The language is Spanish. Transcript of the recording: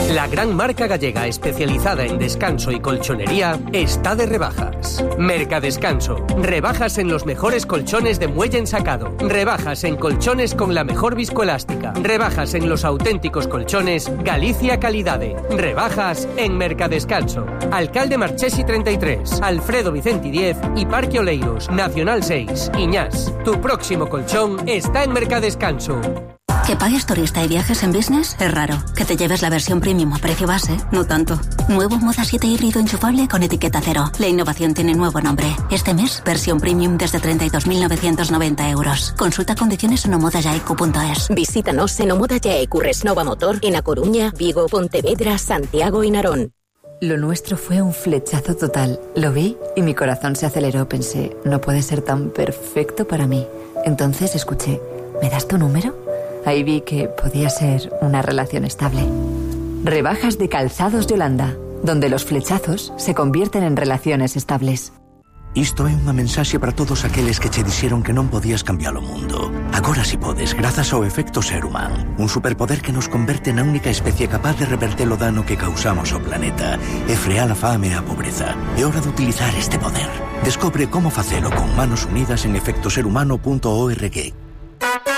La gran marca gallega especializada en descanso y colchonería está de rebajas. Mercadescanso. Rebajas en los mejores colchones de muelle ensacado. Rebajas en colchones con la mejor viscoelástica. Rebajas en los auténticos colchones Galicia Calidade. Rebajas en Mercadescanso. Alcalde Marchesi 33, Alfredo Vicenti 10 y Parque Oleiros, Nacional 6, Iñás. Tu próximo colchón está en Mercadescanso. Que pagues turista y viajes en business es raro. Que te lleves la versión premium a precio base, no tanto. Nuevo Moda 7 híbrido enchufable con etiqueta cero. La innovación tiene nuevo nombre. Este mes, versión premium desde 32.990 euros. Consulta condiciones en omodayaicu.es. Visítanos en Omoda Yaicu Resnova Motor en A Coruña, Vigo, Pontevedra, Santiago y Narón. Lo nuestro fue un flechazo total. Lo vi y mi corazón se aceleró. Pensé, no puede ser tan perfecto para mí. Entonces escuché, ¿me das tu número? Ahí vi que podía ser una relación estable. Rebajas de Calzados de Holanda, donde los flechazos se convierten en relaciones estables. Isto é unha mensaxe para todos aqueles que che dixeron que non podías cambiar o mundo. Agora si podes, grazas ao efecto ser humano. Un superpoder que nos converte na única especie capaz de reverter o dano que causamos ao planeta e frear a fame e a pobreza. É hora de utilizar este poder. Descobre como facelo con manos unidas en efectoserhumano.org.